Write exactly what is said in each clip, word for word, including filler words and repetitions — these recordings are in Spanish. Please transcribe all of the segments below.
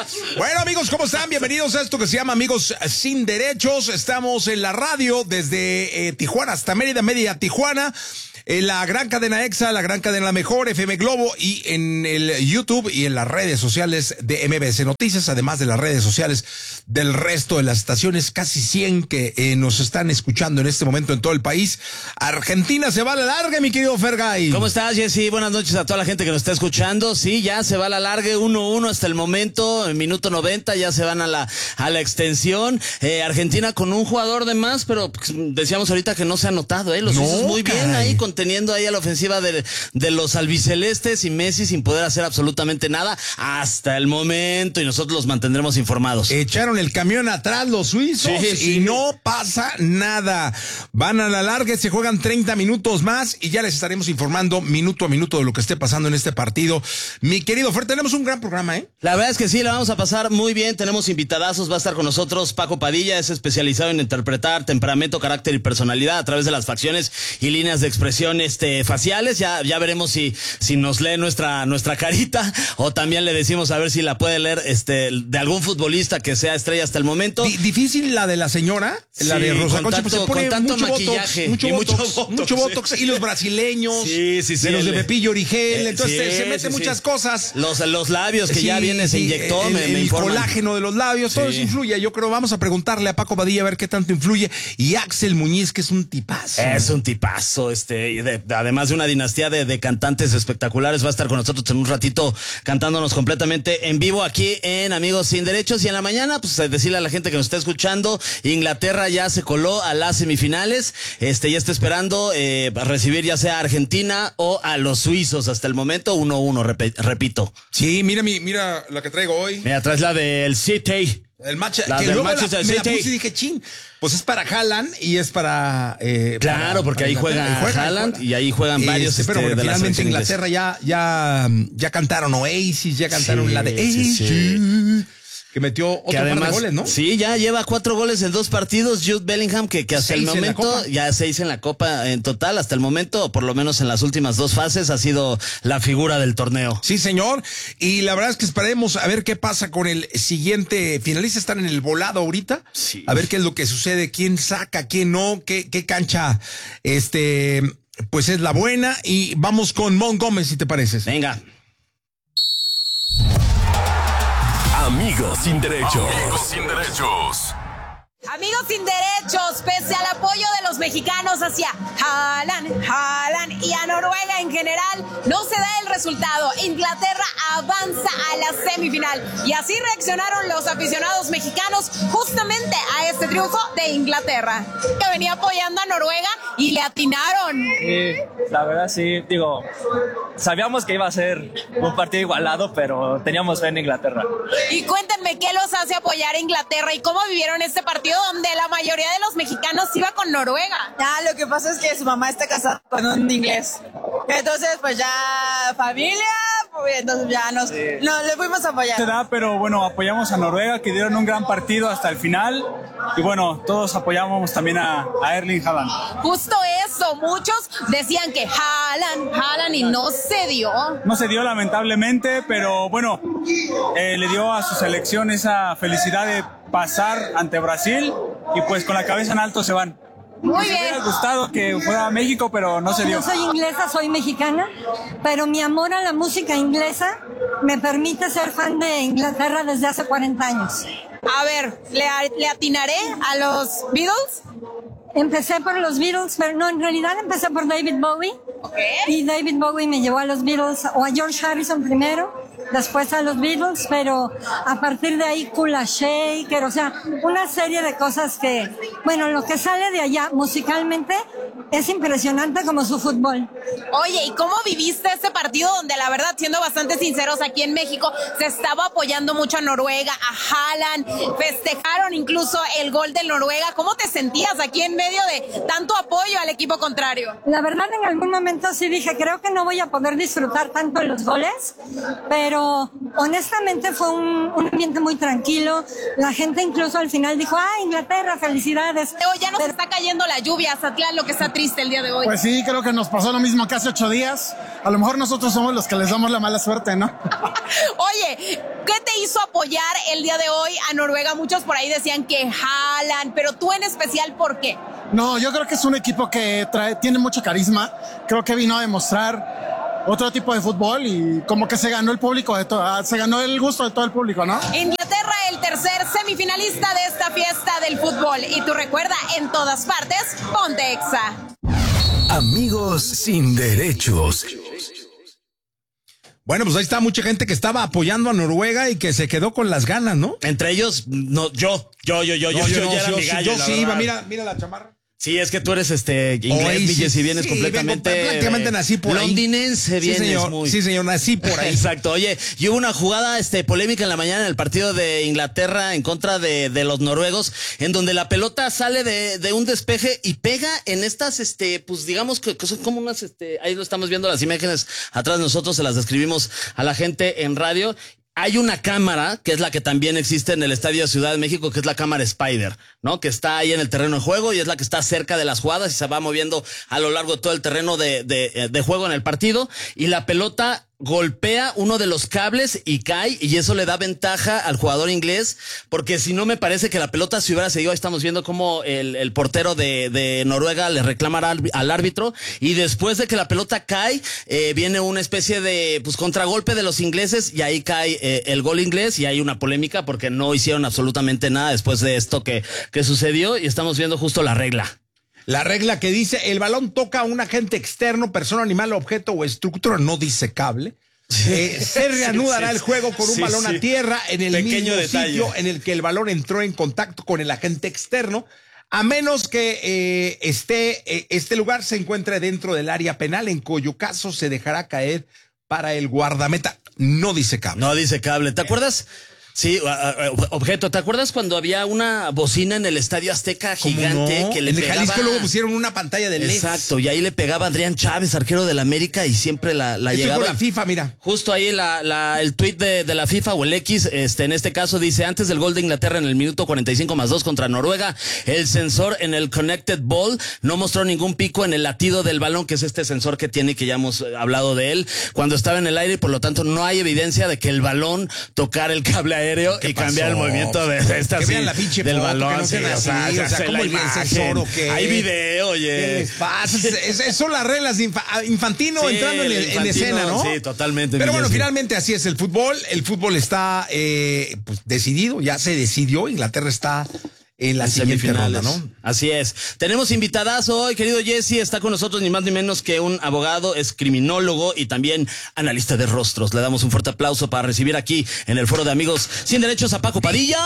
Bueno, amigos, ¿cómo están? Bienvenidos a esto que se llama Amigos Sin Derechos. Estamos en la radio desde eh, Tijuana hasta Mérida, Mérida, Tijuana. En la gran cadena EXA, la gran cadena La Mejor, F M Globo, y en el YouTube y en las redes sociales de M B S Noticias, además de las redes sociales del resto de las estaciones, casi cien que eh, nos están escuchando en este momento en todo el país. Argentina se va a la larga, mi querido Fergay. ¿Cómo estás, Jessy? Buenas noches a toda la gente que nos está escuchando. Sí, ya se va a la larga, uno uno hasta el momento, en minuto noventa, ya se van a la, a la extensión. Eh, Argentina con un jugador de más, pero pues, decíamos ahorita que no se ha notado, ¿eh? Los no, suizos muy caray. bien ahí, con teniendo ahí a la ofensiva de, de los albicelestes, y Messi sin poder hacer absolutamente nada hasta el momento, y nosotros los mantendremos informados. Echaron el camión atrás los suizos sí, sí. y no pasa nada. Van a la larga, se juegan treinta minutos más y ya les estaremos informando minuto a minuto de lo que esté pasando en este partido. Mi querido Fer, tenemos un gran programa, ¿eh? La verdad es que sí, la vamos a pasar muy bien. Tenemos invitadazos, va a estar con nosotros Paco Padilla, es especializado en interpretar temperamento, carácter y personalidad a través de las facciones y líneas de expresión este faciales. Ya ya veremos si si nos lee nuestra nuestra carita, o también le decimos a ver si la puede leer este de algún futbolista que sea estrella hasta el momento. D- difícil la de la señora, sí, la de Rosa con Concha, tanto, pues se pone con tanto mucho maquillaje botox, mucho y botox, mucho botox, mucho botox, sí. Y los brasileños, sí, sí, sí, de los de el- Pepillo Origel, eh, entonces sí, se mete sí, muchas sí. cosas. Los los labios que Sí, ya viene se sí, inyectó, el, me, el me informan. colágeno de los labios, todo Sí. eso influye. Yo creo, vamos a preguntarle a Paco Badilla a ver qué tanto influye. Y Axel Muñiz, que es un tipazo. Es un tipazo, este, y de, además de una dinastía de, de cantantes espectaculares, va a estar con nosotros en un ratito cantándonos completamente en vivo aquí en Amigos Sin Derechos. Y en la mañana, pues decirle a la gente que nos está escuchando, Inglaterra ya se coló a las semifinales, este, ya está esperando eh, recibir ya sea a Argentina o a los suizos. Hasta el momento uno uno, rep- repito. Sí, mira mi, mira la que traigo hoy. Mira, traes la del City. El match, La que del luego Manchester la, me la City. puse y dije, chin, pues es para Haaland y es para... Eh, Claro, para- porque para ahí Inglaterra. juega, Ahí juega, ahí Haaland juega. y ahí juegan varios Este, pero este, bueno, de la finalmente selección Inglaterra ya, ya, ya cantaron Oasis, ya cantaron Sí, la de sí, Hey sí. Jude, que metió otro Que par además, de goles, ¿no? sí, ya lleva cuatro goles en dos partidos. Jude Bellingham, que, que hasta Seis el en la momento, Copa. ya seis en la Copa en total, hasta el momento, o por lo menos en las últimas dos fases, ha sido la figura del torneo. Sí, señor. Y la verdad es que esperaremos a ver qué pasa con el siguiente finalista. Están en el volado ahorita. Sí. A ver qué es lo que sucede, quién saca, quién no, qué, qué cancha, este, pues es la buena. Y vamos con Mon Gómez, si te pareces. Venga. Amigos Sin Derechos. Amigos Sin Derechos. Amigos Sin Derechos, pese al apoyo de los mexicanos hacia Haaland, Haaland y a Noruega en general, no se da el resultado. Inglaterra avanza a la semifinal y así reaccionaron los aficionados mexicanos justamente a este triunfo de Inglaterra, que venía apoyando a Noruega y le atinaron. Sí, la verdad sí, digo, sabíamos que iba a ser un partido igualado, pero teníamos fe en Inglaterra. Y cuéntenme qué los hace apoyar a Inglaterra y cómo vivieron este partido donde la mayoría de los mexicanos iba con Noruega. Ah, lo que pasa es que su mamá está casada con un inglés. Entonces, pues ya familia, pues entonces ya nos, Sí. nos le fuimos a apoyar. Se da, pero bueno, apoyamos a Noruega, que dieron un gran partido hasta el final. Y bueno, todos apoyamos también a, a Erling Haaland. Justo eso, muchos decían que Haaland, Haaland y no se dio. No se dio lamentablemente, pero bueno, eh, le dio a su selección esa felicidad de pasar ante Brasil y pues con la cabeza en alto se van. Muy Me bien. hubiera gustado que fuera a México, pero no se dio. Yo soy inglesa, soy mexicana, pero mi amor a la música inglesa me permite ser fan de Inglaterra desde hace cuarenta años. A ver, ¿le, le atinaré a los Beatles? Empecé por los Beatles, pero no, en realidad empecé por David Bowie. Ok. Y David Bowie me llevó a los Beatles, o a George Harrison primero, después a los Beatles, pero a partir de ahí Kula Shaker, o sea, una serie de cosas que, bueno, lo que sale de allá musicalmente es impresionante como su fútbol. Oye, ¿y cómo viviste este partido donde la verdad, siendo bastante sinceros, aquí en México se estaba apoyando mucho a Noruega, a Haaland, festejaron incluso el gol de Noruega? ¿Cómo te sentías aquí en medio de tanto apoyo al equipo contrario? La verdad, en algún momento sí dije, creo que no voy a poder disfrutar tanto de los goles, pero honestamente fue un, un ambiente muy tranquilo. La gente incluso al final dijo, ah, Inglaterra, felicidades. Hoy ya nos está cayendo la lluvia, Zatlán, lo que está triste el día de hoy. Pues sí, creo que nos pasó lo mismo que hace ocho días. A lo mejor nosotros somos los que les damos la mala suerte, ¿no? Oye, ¿qué te hizo apoyar el día de hoy a Noruega? Muchos por ahí decían que Haaland, pero tú en especial, ¿por qué? No, yo creo que es un equipo que trae, tiene mucho carisma. Creo que vino a demostrar otro tipo de fútbol y como que se ganó el público de todo, se ganó el gusto de todo el público, ¿no? Inglaterra, el tercer semifinalista de esta fiesta del fútbol. Y tú recuerda, en todas partes, ponte Exa. Amigos sin derechos. Bueno, pues ahí está mucha gente que estaba apoyando a Noruega y que se quedó con las ganas, ¿no? Entre ellos, no, yo, yo, yo, yo, No, yo, yo, no, ya era yo, mi sí, gallo, yo la sí verdad. iba, mira, mira la chamarra. Sí, es que tú eres este inglés, Oye, Villes, sí, y vienes sí, completamente. vengo, prácticamente nací por ahí. Londinense, Sí, vienes señor, muy. sí, señor, nací por ahí. Exacto. Oye, y hubo una jugada este, polémica en la mañana en el partido de Inglaterra en contra de, de los noruegos, en donde la pelota sale de, de un despeje y pega en estas, este, pues digamos que, que son como unas, este, ahí lo estamos viendo las imágenes atrás de nosotros, se las describimos a la gente en radio. Hay una cámara, que es la que también existe en el Estadio Ciudad de México, que es la cámara Spider, ¿no? Que está ahí en el terreno de juego y es la que está cerca de las jugadas y se va moviendo a lo largo de todo el terreno de, de, de juego en el partido. Y la pelota golpea uno de los cables y cae, y eso le da ventaja al jugador inglés, porque si no me parece que la pelota si hubiera seguido, ahí estamos viendo cómo el, el portero de, de Noruega le reclama al, al árbitro, y después de que la pelota cae, eh, viene una especie de pues contragolpe de los ingleses, y ahí cae eh, el gol inglés, y hay una polémica porque no hicieron absolutamente nada después de esto que, que sucedió, y estamos viendo justo la regla. La regla que dice, el balón toca a un agente externo, persona, animal, objeto o estructura no disecable. Eh, se reanudará sí, sí, el juego con un sí, balón sí. a tierra en el Pequeño mismo detalle. Sitio en el que el balón entró en contacto con el agente externo, a menos que eh, esté, eh, este lugar se encuentre dentro del área penal, en cuyo caso se dejará caer para el guardameta no disecable. No disecable. ¿Te acuerdas? Sí, objeto. ¿Te acuerdas cuando había una bocina en el Estadio Azteca gigante no? que le en pegaba? En el Jalisco luego pusieron una pantalla de L E D. Exacto, y ahí le pegaba Adrián Chávez, arquero del América, y siempre la, la Estoy llegaba. con la FIFA, mira. Justo ahí la, la, el tuit de, de la FIFA o el X, este, en este caso dice, antes del gol de Inglaterra en el minuto cuarenta y cinco más dos contra Noruega, el sensor en el Connected Ball no mostró ningún pico en el latido del balón, que es este sensor que tiene, que ya hemos hablado de él, cuando estaba en el aire, y por lo tanto no hay evidencia de que el balón tocara el cable aéreo y cambiara el movimiento de, de esta, que sí, vean la pinche del foto, balón, que no sí, sean así, o sea, o sea, ¿cómo el sensor o qué? Hay video, oye. ¿Qué les pasa? Es, es, son las reglas de infa, Infantino sí, entrando en, Infantino, en escena, ¿no? Sí, totalmente. Pero bueno, finalmente así es el fútbol. El fútbol está eh, pues, decidido, ya se decidió. Inglaterra está en la en siguiente ronda, ¿no? Así es. Tenemos invitadas hoy, querido Jesse, está con nosotros ni más ni menos que un abogado, es criminólogo y también analista de rostros. Le damos un fuerte aplauso para recibir aquí en el Foro de Amigos Sin Derechos a Paco Padilla.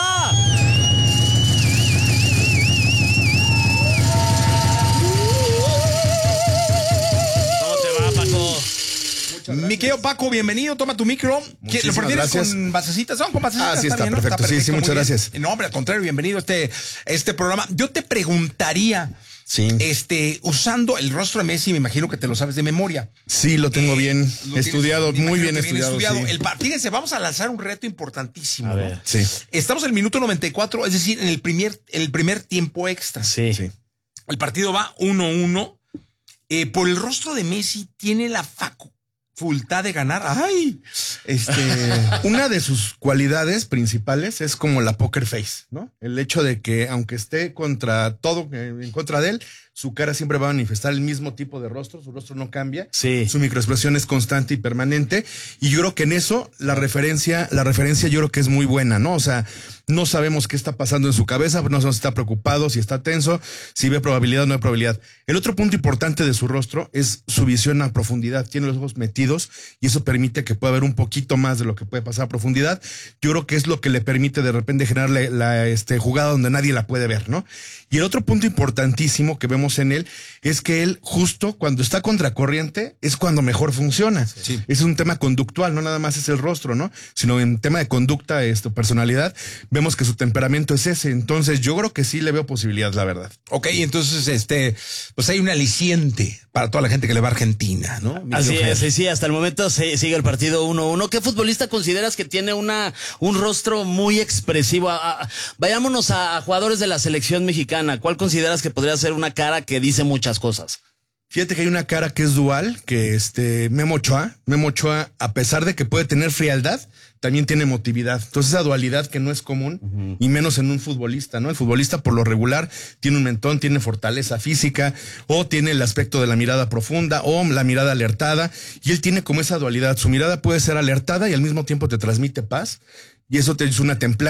Mi querido Paco, bienvenido, toma tu micro. Muchísimas ¿Lo prefieres gracias. con basecitas? ¿Son con basecitas? Ah, sí, está, está, bien, perfecto. ¿no? está perfecto. Sí, sí, muchas gracias. No, hombre, al contrario, bienvenido a este, este programa. Yo te preguntaría, sí. este, usando el rostro de Messi, me imagino que te lo sabes de memoria. Sí, lo tengo eh, bien lo estudiado, tienes, muy bien estudiado. estudiado. Sí. El, fíjense, vamos a lanzar un reto importantísimo. A ver. ¿no? Sí. Estamos en el minuto noventa y cuatro, es decir, en el primer, en el primer tiempo extra. Sí. sí. El partido va uno uno. Eh, por el rostro de Messi tiene la facu. Facultad de ganar. Ay, este, una de sus cualidades principales es como la poker face, ¿no? El hecho de que aunque esté contra todo, en contra de él, su cara siempre va a manifestar el mismo tipo de rostro, su rostro no cambia, sí. Su microexpresión es constante y permanente, y yo creo que en eso la referencia, la referencia yo creo que es muy buena, ¿no? O sea, no sabemos qué está pasando en su cabeza, no sabemos si está preocupado, si está tenso, si ve probabilidad o no hay probabilidad. El otro punto importante de su rostro es su visión a profundidad, tiene los ojos metidos y eso permite que pueda ver un poquito más de lo que puede pasar a profundidad. Yo creo que es lo que le permite de repente generar la, la este, jugada donde nadie la puede ver, ¿no? Y el otro punto importantísimo que vemos en él es que él justo cuando está contracorriente es cuando mejor funciona. Sí. Es un tema conductual, no nada más es el rostro, ¿no? Sino en tema de conducta, esto, personalidad. vemos que su temperamento es ese. Entonces yo creo que sí le veo posibilidad, la verdad. Ok, entonces, este, pues hay un aliciente para toda la gente que le va a Argentina, ¿no? Así es, sí, sí, hasta el momento se sigue el partido uno uno. ¿Qué futbolista consideras que tiene una un rostro muy expresivo? A, a, vayámonos a, a jugadores de la selección mexicana. ¿Cuál consideras que podría ser una cara que dice muchas cosas? Fíjate que hay una cara que es dual, que este Memo Ochoa, Memo Ochoa, a pesar de que puede tener frialdad, también tiene emotividad. Entonces esa dualidad que no es común, uh-huh. y menos en un futbolista, ¿no? El futbolista por lo regular tiene un mentón, tiene fortaleza física, o tiene el aspecto de la mirada profunda, o la mirada alertada, y él tiene como esa dualidad. Su mirada puede ser alertada y al mismo tiempo te transmite paz, y eso te es una templanza.